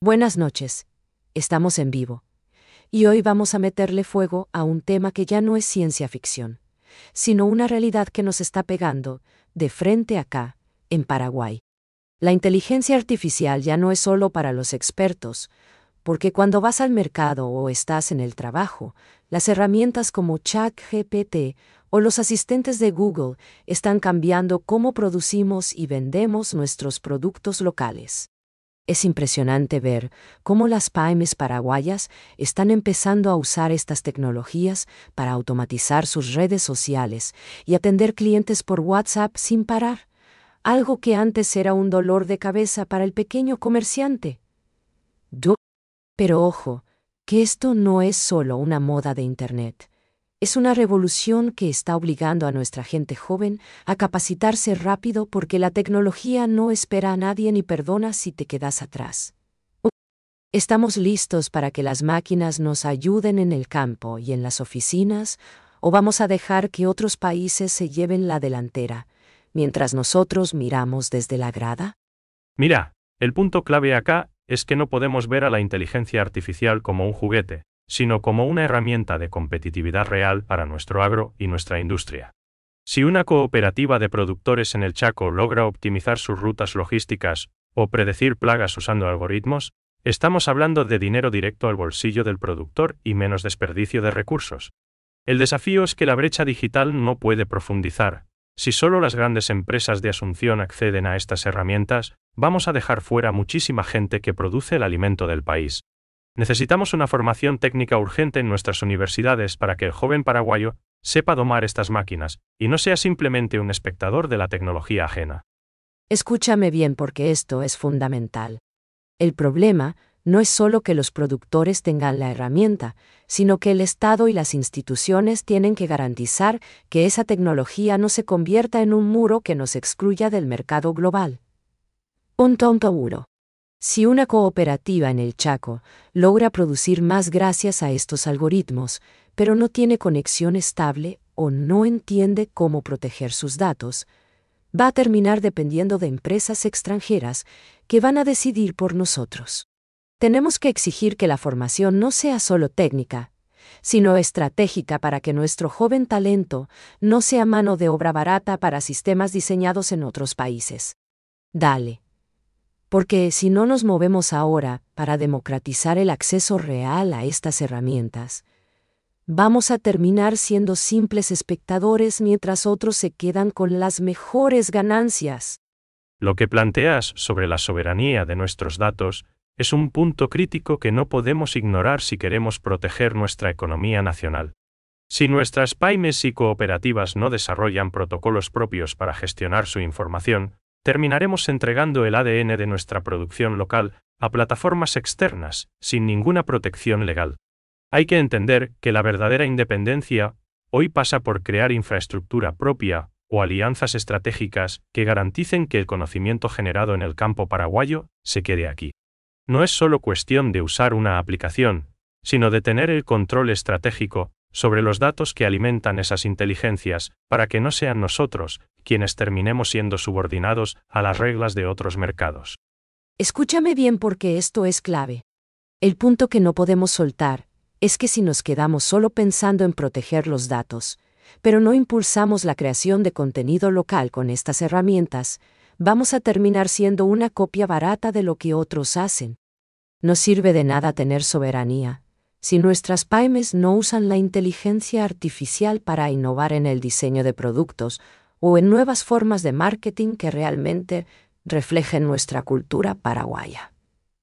Buenas noches. Estamos en vivo. Y hoy vamos a meterle fuego a un tema que ya no es ciencia ficción, sino una realidad que nos está pegando de frente acá, en Paraguay. La inteligencia artificial ya no es solo para los expertos, porque cuando vas al mercado o estás en el trabajo, las herramientas como ChatGPT o los asistentes de Google están cambiando cómo producimos y vendemos nuestros productos locales. Es impresionante ver cómo las pymes paraguayas están empezando a usar estas tecnologías para automatizar sus redes sociales y atender clientes por WhatsApp sin parar, algo que antes era un dolor de cabeza para el pequeño comerciante. Pero ojo, que esto no es solo una moda de Internet. Es una revolución que está obligando a nuestra gente joven a capacitarse rápido porque la tecnología no espera a nadie ni perdona si te quedas atrás. ¿Estamos listos para que las máquinas nos ayuden en el campo y en las oficinas, o vamos a dejar que otros países se lleven la delantera, mientras nosotros miramos desde la grada? Mira, el punto clave acá es que no podemos ver a la inteligencia artificial como un juguete, sino como una herramienta de competitividad real para nuestro agro y nuestra industria. Si una cooperativa de productores en el Chaco logra optimizar sus rutas logísticas o predecir plagas usando algoritmos, estamos hablando de dinero directo al bolsillo del productor y menos desperdicio de recursos. El desafío es que la brecha digital no puede profundizar. Si solo las grandes empresas de Asunción acceden a estas herramientas, vamos a dejar fuera muchísima gente que produce el alimento del país. Necesitamos una formación técnica urgente en nuestras universidades para que el joven paraguayo sepa domar estas máquinas y no sea simplemente un espectador de la tecnología ajena. Escúchame bien porque esto es fundamental. El problema no es solo que los productores tengan la herramienta, sino que el Estado y las instituciones tienen que garantizar que esa tecnología no se convierta en un muro que nos excluya del mercado global. Un tonto muro. Si una cooperativa en el Chaco logra producir más gracias a estos algoritmos, pero no tiene conexión estable o no entiende cómo proteger sus datos, va a terminar dependiendo de empresas extranjeras que van a decidir por nosotros. Tenemos que exigir que la formación no sea solo técnica, sino estratégica para que nuestro joven talento no sea mano de obra barata para sistemas diseñados en otros países. Dale. Porque si no nos movemos ahora para democratizar el acceso real a estas herramientas, vamos a terminar siendo simples espectadores mientras otros se quedan con las mejores ganancias. Lo que planteas sobre la soberanía de nuestros datos es un punto crítico que no podemos ignorar si queremos proteger nuestra economía nacional. Si nuestras pymes y cooperativas no desarrollan protocolos propios para gestionar su información, terminaremos entregando el ADN de nuestra producción local a plataformas externas, sin ninguna protección legal. Hay que entender que la verdadera independencia hoy pasa por crear infraestructura propia o alianzas estratégicas que garanticen que el conocimiento generado en el campo paraguayo se quede aquí. No es solo cuestión de usar una aplicación, sino de tener el control estratégico sobre los datos que alimentan esas inteligencias para que no sean nosotros quienes terminemos siendo subordinados a las reglas de otros mercados. Escúchame bien porque esto es clave. El punto que no podemos soltar es que si nos quedamos solo pensando en proteger los datos, pero no impulsamos la creación de contenido local con estas herramientas, vamos a terminar siendo una copia barata de lo que otros hacen. No sirve de nada tener soberanía si nuestras pymes no usan la inteligencia artificial para innovar en el diseño de productos o en nuevas formas de marketing que realmente reflejen nuestra cultura paraguaya.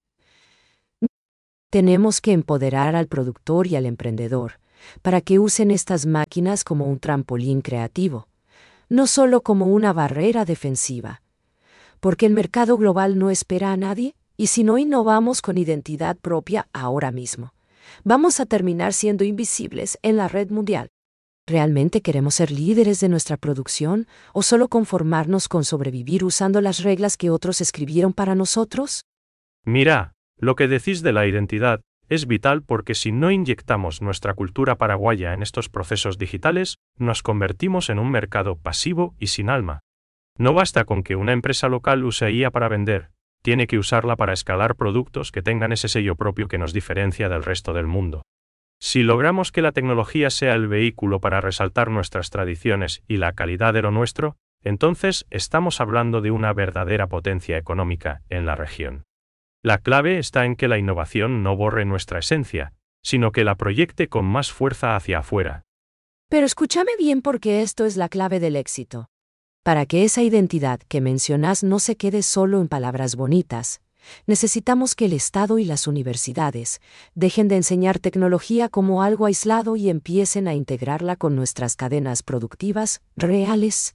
Tenemos que empoderar al productor y al emprendedor para que usen estas máquinas como un trampolín creativo, no solo como una barrera defensiva. Porque el mercado global no espera a nadie, y si no innovamos con identidad propia ahora mismo, vamos a terminar siendo invisibles en la red mundial. ¿Realmente queremos ser líderes de nuestra producción o solo conformarnos con sobrevivir usando las reglas que otros escribieron para nosotros? Mira, lo que decís de la identidad es vital porque si no inyectamos nuestra cultura paraguaya en estos procesos digitales, nos convertimos en un mercado pasivo y sin alma. No basta con que una empresa local use IA para vender, tiene que usarla para escalar productos que tengan ese sello propio que nos diferencia del resto del mundo. Si logramos que la tecnología sea el vehículo para resaltar nuestras tradiciones y la calidad de lo nuestro, entonces estamos hablando de una verdadera potencia económica en la región. La clave está en que la innovación no borre nuestra esencia, sino que la proyecte con más fuerza hacia afuera. Pero escúchame bien porque esto es la clave del éxito. Para que esa identidad que mencionas no se quede solo en palabras bonitas, necesitamos que el Estado y las universidades dejen de enseñar tecnología como algo aislado y empiecen a integrarla con nuestras cadenas productivas reales.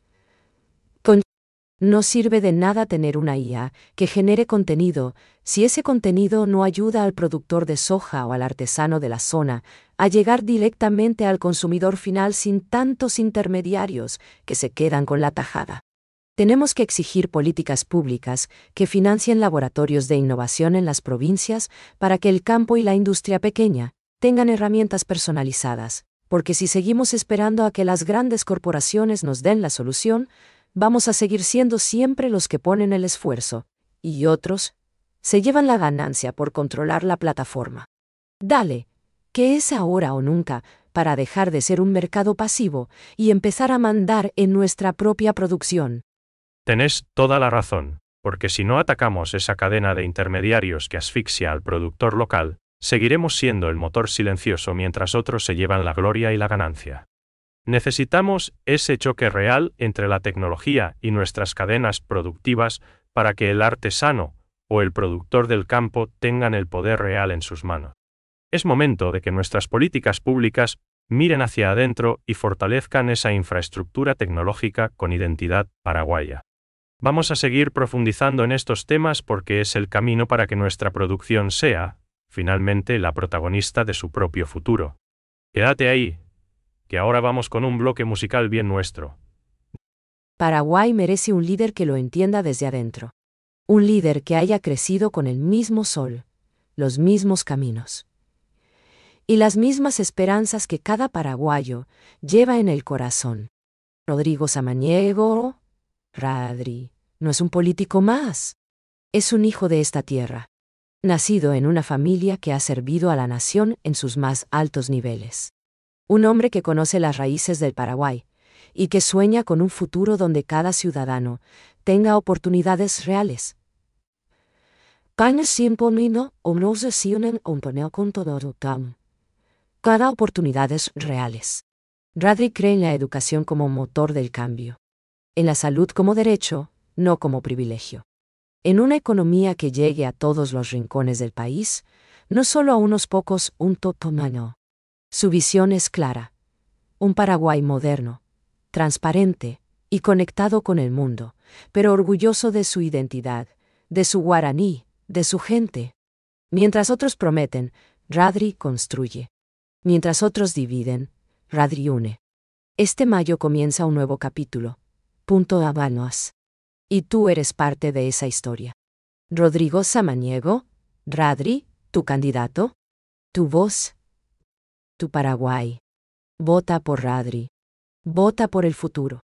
No sirve de nada tener una IA que genere contenido si ese contenido no ayuda al productor de soja o al artesano de la zona a llegar directamente al consumidor final sin tantos intermediarios que se quedan con la tajada. Tenemos que exigir políticas públicas que financien laboratorios de innovación en las provincias para que el campo y la industria pequeña tengan herramientas personalizadas, porque si seguimos esperando a que las grandes corporaciones nos den la solución, vamos a seguir siendo siempre los que ponen el esfuerzo, y otros se llevan la ganancia por controlar la plataforma. Dale, que es ahora o nunca para dejar de ser un mercado pasivo y empezar a mandar en nuestra propia producción. Tenés toda la razón, porque si no atacamos esa cadena de intermediarios que asfixia al productor local, seguiremos siendo el motor silencioso mientras otros se llevan la gloria y la ganancia. Necesitamos ese choque real entre la tecnología y nuestras cadenas productivas para que el artesano o el productor del campo tengan el poder real en sus manos. Es momento de que nuestras políticas públicas miren hacia adentro y fortalezcan esa infraestructura tecnológica con identidad paraguaya. Vamos a seguir profundizando en estos temas porque es el camino para que nuestra producción sea, finalmente, la protagonista de su propio futuro. Quédate ahí, que ahora vamos con un bloque musical bien nuestro. Paraguay merece un líder que lo entienda desde adentro. Un líder que haya crecido con el mismo sol, los mismos caminos y las mismas esperanzas que cada paraguayo lleva en el corazón. Rodrigo Samaniego, Radri, no es un político más. Es un hijo de esta tierra, nacido en una familia que ha servido a la nación en sus más altos niveles. Un hombre que conoce las raíces del Paraguay y que sueña con un futuro donde cada ciudadano tenga oportunidades reales. Cada oportunidades reales. Radri cree en la educación como motor del cambio. En la salud como derecho, no como privilegio. En una economía que llegue a todos los rincones del país, no solo a unos pocos, un totomano. Su visión es clara. Un Paraguay moderno, transparente y conectado con el mundo, pero orgulloso de su identidad, de su guaraní, de su gente. Mientras otros prometen, Radri construye. Mientras otros dividen, Radri une. Este mayo comienza un nuevo capítulo. Punto Habanos. Y tú eres parte de esa historia. Rodrigo Samaniego, Radri, tu candidato, tu voz, tu Paraguay. Vota por Radri. Vota por el futuro.